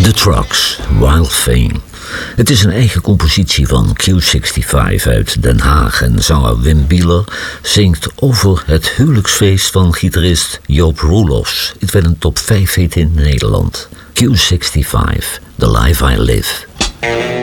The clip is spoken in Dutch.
The Trucks, Wild Fame. Het is een eigen compositie van Q65 uit Den Haag en zanger Wim Bieler zingt over het huwelijksfeest van gitarist Joop Roelofs. Het werd een top 5 hit in Nederland. Q65, The Life I Live.